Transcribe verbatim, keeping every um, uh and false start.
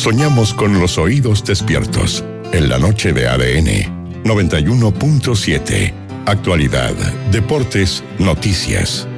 soñamos con los oídos despiertos. En la noche de A D N noventa y uno punto siete. Actualidad, deportes, noticias.